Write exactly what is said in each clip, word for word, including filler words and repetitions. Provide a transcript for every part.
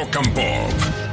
Rock and Pop.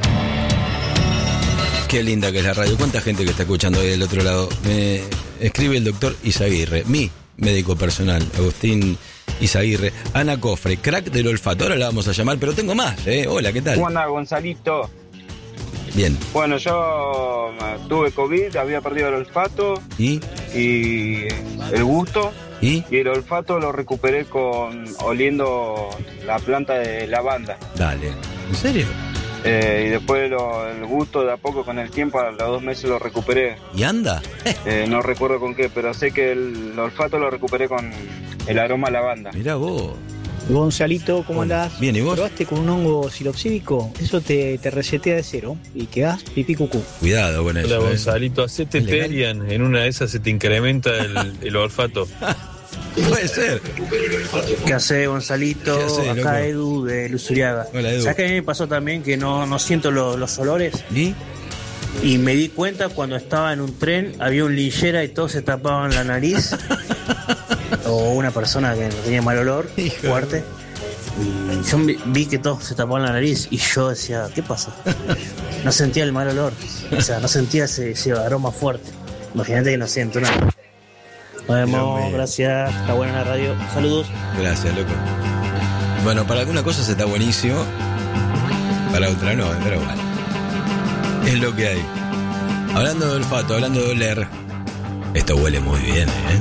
Qué linda que es la radio. ¿Cuánta gente que está escuchando ahí del otro lado? Me escribe el doctor Izaguirre, mi médico personal, Agustín Izaguirre. Ana Cofre, crack del olfato. Ahora la vamos a llamar, pero tengo más, ¿eh? Hola, ¿qué tal? ¿Cómo anda, Gonzalito? Bien. Bueno, yo tuve COVID, había perdido el olfato ¿Y? y el gusto. ¿Y? Y el olfato lo recuperé con oliendo la planta de lavanda. Dale. ¿En serio? Eh, y después lo, el gusto de a poco con el tiempo, a los dos meses lo recuperé. ¿Y anda? Eh, no recuerdo con qué, pero sé que el, el olfato lo recuperé con el aroma a lavanda. Mirá vos. Gonzalito, ¿cómo Hola. andás? Bien, ¿y vos? ¿Probaste con un hongo psilocíbico? Eso te, te resetea de cero y quedás pipí cucú. Cuidado con eso. Hola, ¿eh? Gonzalito, hacete ¿Es legal? Terian, en una de esas se te incrementa el, el olfato. Puede ser. ¿Qué hace, Gonzalito? ¿Qué hace, Acá loco? Edu de Luzuriaga. Hola, Edu. ¿Sabes que a mí me pasó también que no, no siento lo- los olores? ¿Y? Y me di cuenta cuando estaba en un tren, había un linchera y todos se tapaban la nariz. O una persona que tenía mal olor, Hijo. fuerte. Y yo vi, vi que todos se tapaban la nariz y yo decía, ¿qué pasa? No sentía el mal olor. O sea, no sentía ese, ese aroma fuerte. Imagínate que no siento nada. Nos Dios vemos, mío. gracias. Está buena la radio. Saludos. Gracias, loco. Bueno, para alguna cosa se está buenísimo. Para otra no, pero bueno. Es lo que hay. Hablando de olfato, hablando de oler. Esto huele muy bien, ¿eh?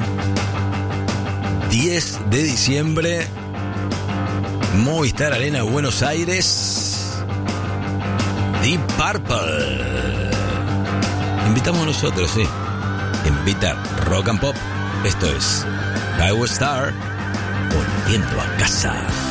diez de diciembre. Movistar Arena, Buenos Aires. Deep Purple. Invitamos nosotros, sí. Invita Rock and Pop. Esto es Highway Star, volviendo a casa.